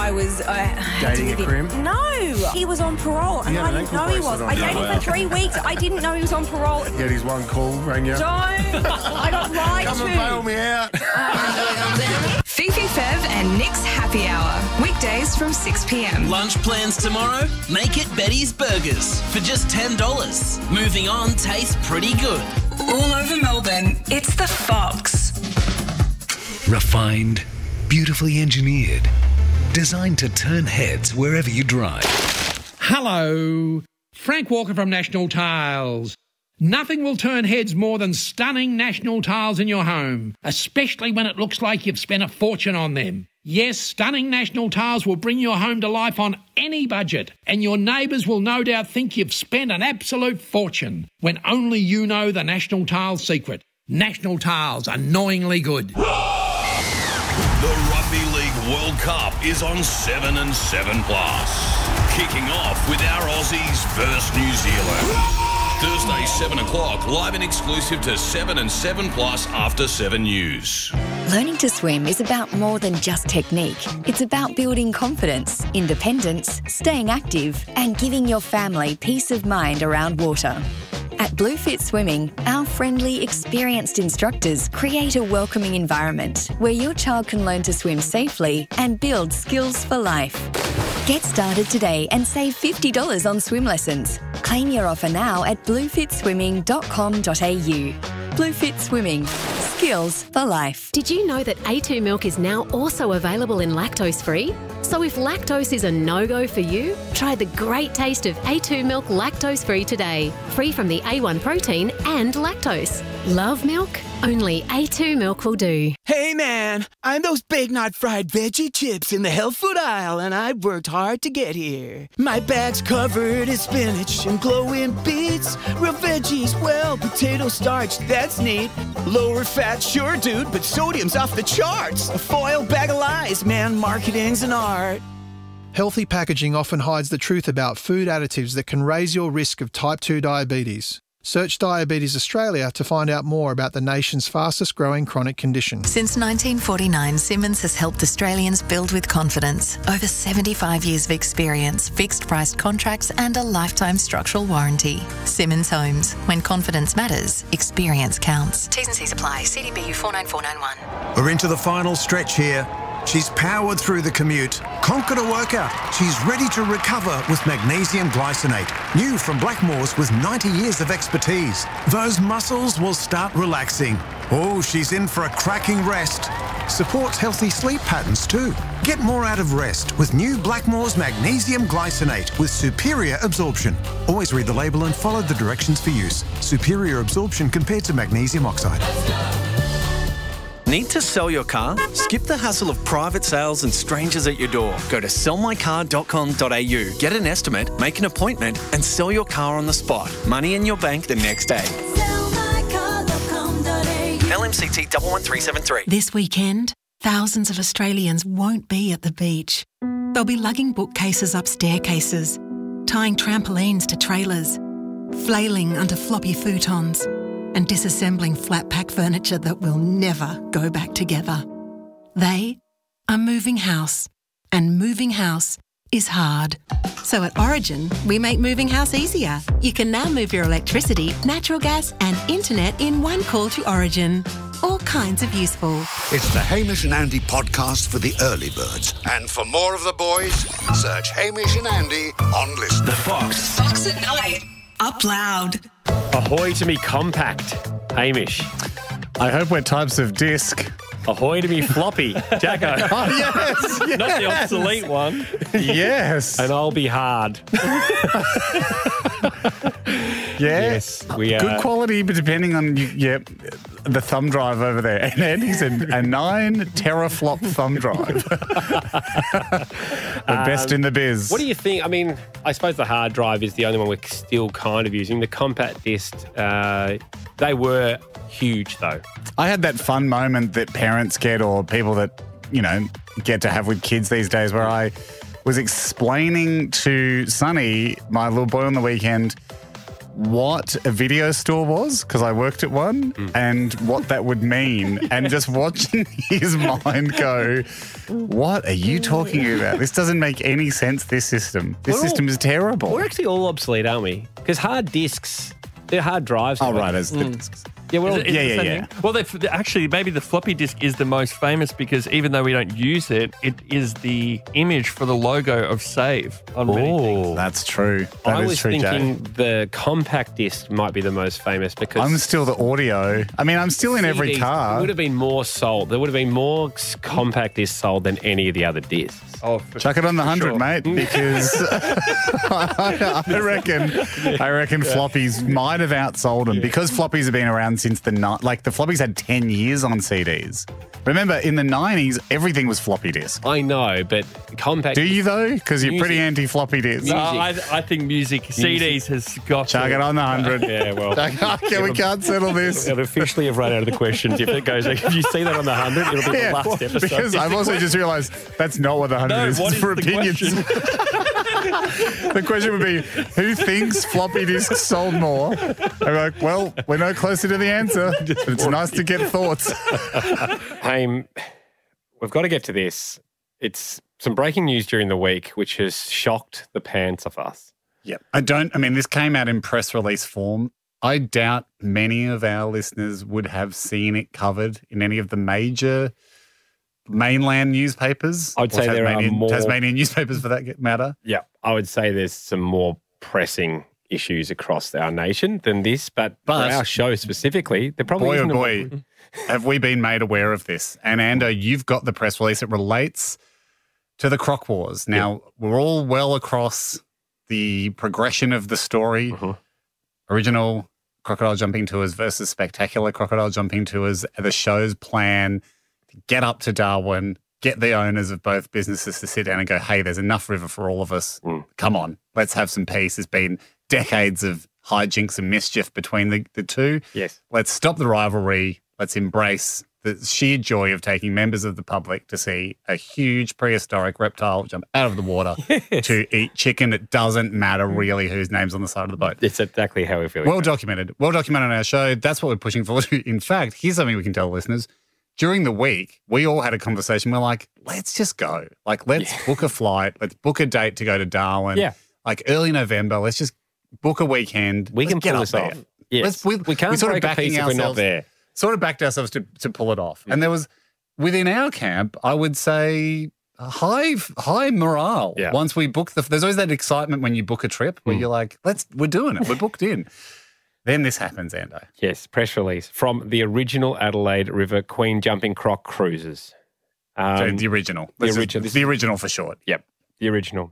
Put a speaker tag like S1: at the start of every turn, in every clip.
S1: I was...
S2: Dating a crim?
S1: No, he was on parole, and I didn't know he was. I dated him for 3 weeks. I didn't know he was on parole.
S2: He had his one call, rang you.
S1: Don't. I got lied
S2: Come
S1: to.
S2: and bail me out.
S3: Fifi, Fev and Nick's Happy Hour. Weekdays from 6 p.m.
S4: Lunch plans tomorrow? Make it Betty's Burgers for just $10. Moving on tastes pretty good.
S3: All over Melbourne, it's The Fox.
S5: Refined, beautifully engineered, designed to turn heads wherever you drive.
S6: Hello, Frank Walker from National Tiles. Nothing will turn heads more than stunning National Tiles in your home, especially when it looks like you've spent a fortune on them. Yes, stunning National Tiles will bring your home to life on any budget, and your neighbours will no doubt think you've spent an absolute fortune, when only you know the National Tiles secret. National Tiles, annoyingly good.
S7: The Rugby League World Cup is on 7 and 7 Plus. Kicking off with our Aussies versus New Zealand. Thursday, 7 o'clock, live and exclusive to 7 and 7 Plus after 7 News.
S8: Learning to swim is about more than just technique. It's about building confidence, independence, staying active, and giving your family peace of mind around water. At Bluefit Swimming, our friendly, experienced instructors create a welcoming environment where your child can learn to swim safely and build skills for life. Get started today and save $50 on swim lessons. Claim your offer now at bluefitswimming.com.au. Bluefit Swimming. Skills for life.
S9: Did you know that A2 milk is now also available in lactose-free? So if lactose is a no-go for you, try the great taste of A2 milk lactose-free today. Free from the A1 protein and lactose. Love milk? Only A2 milk will do.
S10: Hey man, I'm those Big Knot fried veggie chips in the health food aisle, and I've worked hard to get here. My bag's covered in spinach and glowing beets. Real veggies, well, potato starch, that's neat. Lower fat, sure dude, but sodium's off the charts. A foil bag of lies, man, marketing's an art.
S11: Healthy packaging often hides the truth about food additives that can raise your risk of type 2 diabetes. Search Diabetes Australia to find out more about the nation's fastest growing chronic condition.
S12: Since 1949, Simmons has helped Australians build with confidence. Over 75 years of experience, fixed price contracts and a lifetime structural warranty. Simmons Homes. When confidence matters, experience counts. T's and C's apply. CDBU 49491.
S13: We're into the final stretch here. She's powered through the commute, conquered a workout. She's ready to recover with magnesium glycinate. New from Blackmores with 90 years of expertise. Those muscles will start relaxing. Oh, she's in for a cracking rest. Supports healthy sleep patterns too. Get more out of rest with new Blackmores magnesium glycinate with superior absorption. Always read the label and follow the directions for use. Superior absorption compared to magnesium oxide.
S14: Need to sell your car? Skip the hassle of private sales and strangers at your door. Go to sellmycar.com.au. Get an estimate, make an appointment and sell your car on the spot. Money in your bank the next day. LMCT 11373.
S15: This weekend, thousands of Australians won't be at the beach. They'll be lugging bookcases up staircases, tying trampolines to trailers, flailing under floppy futons, and disassembling flat-pack furniture that will never go back together. They are moving house, and moving house is hard. So at Origin, we make moving house easier. You can now move your electricity, natural gas and internet in one call to Origin. All kinds of useful.
S16: It's the Hamish and Andy podcast for the early birds. And for more of the boys, search Hamish and Andy on Listen.
S7: The Fox.
S3: Fox at night. Up loud.
S17: Ahoy to me compact, Hamish.
S18: I hope we're types of disc.
S17: Ahoy to me floppy, Jacko.
S18: Oh, yes, yes.
S17: Not the obsolete one.
S18: Yes.
S17: And I'll be hard. Yes. We are.
S18: Good quality, but depending on, the thumb drive over there. And Andy's a 9 teraflop thumb drive. The best in the biz.
S17: What do you think? I mean, I suppose the hard drive is the only one we're still kind of using. The compact disc, they were huge, though.
S18: I had that fun moment that parents get, or people that, get to have with kids these days, where I was explaining to Sonny, my little boy on the weekend, what a video store was, because I worked at one, and what that would mean. And just watching his mind go, what are you talking about? This doesn't make any sense, this system. This system is terrible.
S17: We're actually all obsolete, aren't we? Because hard disks, they're hard drives.
S18: Oh, right, as the disks.
S17: Yeah, well,
S18: yeah.
S19: Well, actually, maybe the floppy disk is the most famous because even though we don't use it, it is the image for the logo of Save on many things.
S18: That's true.
S17: I was thinking the compact disc might be the most famous because
S18: I'm still the audio. I mean, I'm still in every
S17: CDs
S18: car.
S17: would have been more sold. There would have been more compact discs sold than any of the other discs.
S19: Oh,
S18: chuck it on the 100, mate, because I reckon floppies might have outsold them because floppies have been around since the floppies had 10 years on CDs. Remember, in the 90s, everything was floppy disk.
S17: I know, but compact.
S18: Do you though? Because you're pretty anti-floppy disk.
S19: No, I think music CDs has got.
S18: Chuck it on the 100.
S17: Yeah, well,
S18: okay, we can't settle this.
S17: I've officially run out of the questions. If it goes, if you see that on the 100, it'll be the last episode.
S18: Because I've also just realised that's not what the 100 is. It's for opinions. The question would be, who thinks floppy disks sold more? I'm like, well, we're no closer to the answer. But it's nice to get thoughts.
S17: Hey, we've got to get to this. It's some breaking news during the week, which has shocked the pants off us.
S18: Yep. This came out in press release form. I doubt many of our listeners would have seen it covered in any of the major mainland newspapers.
S17: I would say there are more
S18: Tasmanian newspapers for that matter.
S17: Yeah, I would say there's some more pressing issues across our nation than this, but for our show specifically, there probably isn't.
S18: Boy, have we been made aware of this? And Ando, you've got the press release. It relates to the Croc Wars. Now, we're all well across the progression of the story. Original crocodile jumping tours versus spectacular crocodile jumping tours. The show's plan to get up to Darwin, get the owners of both businesses to sit down and go, hey, there's enough river for all of us. Come on, let's have some peace. There's been decades of hijinks and mischief between the two.
S17: Yes.
S18: Let's stop the rivalry. Let's embrace the sheer joy of taking members of the public to see a huge prehistoric reptile jump out of the water to eat chicken. It doesn't matter really whose name's on the side of the boat.
S17: It's exactly how we feel.
S18: Well documented on our show. That's what we're pushing forward to. In fact, here's something we can tell listeners. During the week, we all had a conversation. We're like, let's just go. Like, let's book a flight. Let's book a date to go to Darwin.
S17: Yeah.
S18: Like early November. Let's just book a weekend.
S17: We can
S18: get
S17: pull
S18: up
S17: this
S18: there.
S17: off. Yes.
S18: We
S17: can't
S18: sort of
S17: break a piece if we're not there.
S18: Sort of backed ourselves to pull it off. And there was, within our camp, I would say high morale.
S17: Yeah.
S18: Once we book there's always that excitement when you book a trip where you're like, we're doing it. We're booked in. Then this happens, Ando.
S17: Yes, press release from the original Adelaide River Queen Jumping Croc Cruises.
S18: So the original. The original for short.
S17: Yep, the original.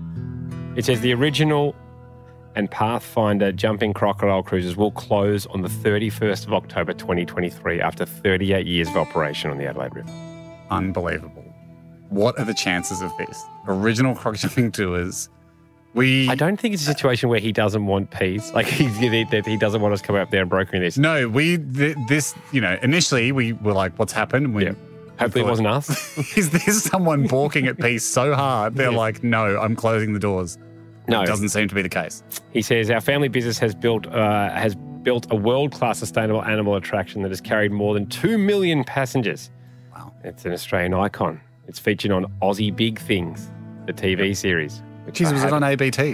S17: It says the original and Pathfinder Jumping Crocodile Cruises will close on the 31st of October 2023 after 38 years of operation on the Adelaide River.
S18: Unbelievable. What are the chances of this? Original croc jumping tours.
S17: I don't think it's a situation where he doesn't want peace. Like that he doesn't want us coming up there and brokering this.
S18: No, initially we were like, what's happened?
S17: Hopefully it wasn't us.
S18: Is there someone balking at peace so hard? They're like, no, I'm closing the doors.
S17: No.
S18: It doesn't seem to be the case.
S17: He says, our family business has built a world-class sustainable animal attraction that has carried more than 2 million passengers.
S18: Wow.
S17: It's an Australian icon. It's featured on Aussie Big Things, the TV series.
S18: Jeez, was it on ABT?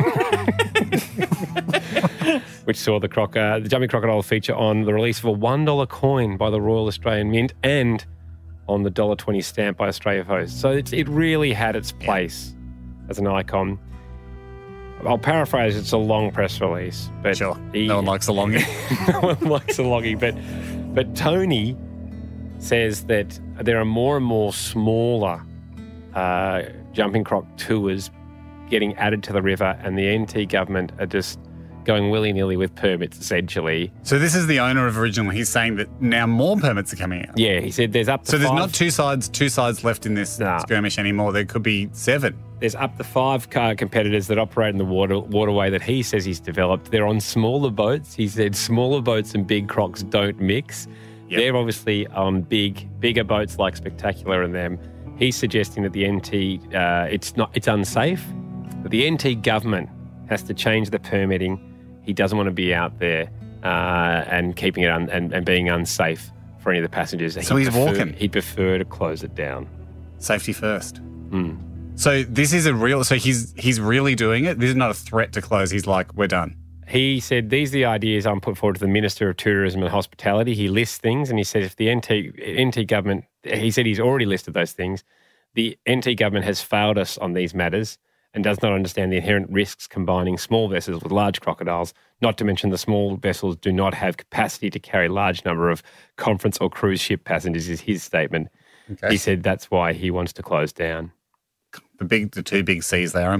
S17: Which saw the Jumping Crocodile feature on the release of a $1 coin by the Royal Australian Mint and on the $1.20 stamp by Australia Post. So it really had its place as an icon. I'll paraphrase, it's a long press release. But
S18: sure, no one likes a longie.
S17: No one likes a longie, but Tony says that there are more and more smaller jumping croc tours getting added to the river, and the NT government are just going willy-nilly with permits, essentially.
S18: So this is the owner of Original. He's saying that now more permits are coming out.
S17: Yeah, he said there's up to
S18: So there's
S17: 5.
S18: not two sides left in this skirmish anymore. There could be 7.
S17: There's up to 5 car competitors that operate in the waterway that he says he's developed. They're on smaller boats. He said smaller boats and big crocs don't mix. Yep. They're obviously on bigger boats like Spectacular and them. He's suggesting that the NT, it's unsafe. But the NT government has to change the permitting. He doesn't want to be out there and keeping it and being unsafe for any of the passengers.
S18: So he's walking.
S17: He'd prefer to close it down.
S18: Safety first. So this is so he's really doing it. This is not a threat to close. He's like, we're done.
S17: He said, these are the ideas I'm put forward to the Minister of Tourism and Hospitality. He lists things and he said if the NT government, he said he's already listed those things. The NT government has failed us on these matters and does not understand the inherent risks combining small vessels with large crocodiles, not to mention the small vessels do not have capacity to carry a large number of conference or cruise ship passengers, is his statement. Okay. He said that's why he wants to close down.
S18: The two big C's there.